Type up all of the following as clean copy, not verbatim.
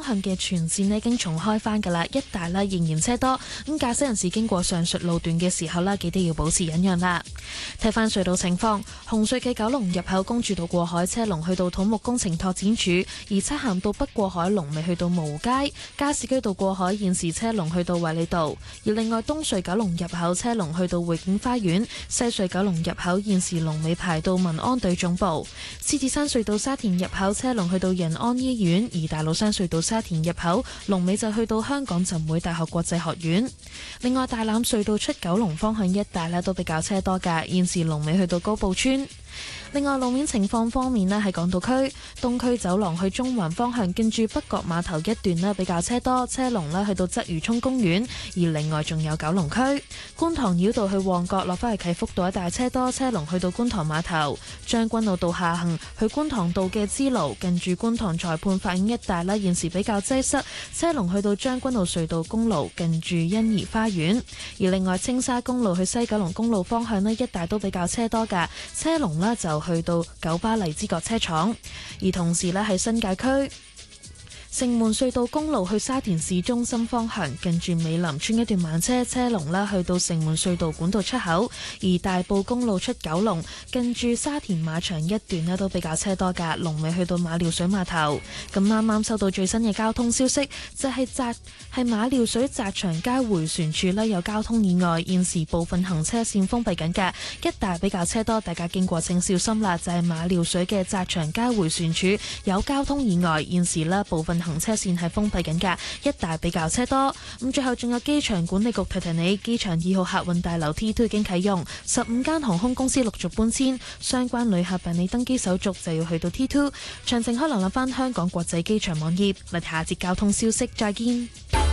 向嘅全線已經重開返㗎啦，一帶啦仍然車多，咁駕駛人士經過上述路段嘅時候啦，記得要保持忍讓啦。睇返隧道情況，紅隧嘅九龍入口公主道過海車龍去到土木工程拓展署，而漆咸道北過海龍尾去到蕪湖街，加士居道過海現時車龍去到衛理道，而另外東隧九龍入口車龍去到匯景花園，西隧九龍入口現時龍尾排到民安隊總部，獅子山隧道沙田入口車龍去到仁安醫院，而大老山隧道沙田入口龍尾就去到香港浸會大學國際學院。另外大欖隧道出九龍方向一帶咧都比較車多㗎，現時龍尾去到高埔村。另外路面情況方面咧，喺港島區東區走廊去中環方向，近住北角碼頭一段咧比較車多，車龍咧去到鰂魚涌公園。而另外仲有九龍區觀塘繞道去旺角落返去啟福道一帶車多，車龍去到觀塘碼頭。將軍澳道下行去觀塘道嘅支路，近住觀塘裁判法院一帶咧現時比較擠塞，車龍去到將軍澳隧道公路近住欣怡花園。而另外青沙公路去西九龍公路方向咧一帶都比較車多㗎，車龍咧就去到九巴荔枝角車廠。而同時咧喺新界區城門隧道公路去沙田市中心方向，近住美林村一段慢車，車龍啦去到城門隧道管道出口。而大埔公路出九龍，近住沙田馬場一段咧都比較車多㗎，龍尾去到馬料水碼頭。咁啱啱收到最新嘅交通消息，就係馬料水澤祥街迴旋處咧有交通意外，現時部分行車線封閉緊㗎，一帶比較車多，大家經過請小心啦。就係馬料水嘅澤祥街迴旋處有交通意外，現時咧部分行車線係封閉緊㗎，一帶比較車多。咁最後仲有機場管理局提提你，機場2號客運大樓 T2 已經啟用，15間航空公司陸續搬遷，相關旅客辦理登機手續就要去到 T2。詳情可能留返香港國際機場網頁。我哋下節交通消息再見。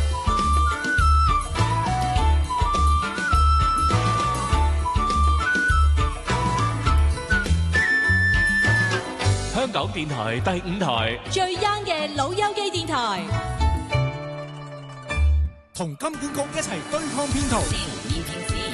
香港電台第5台最 young 嘅老友記電台， 同金管局一齊對抗騙徒。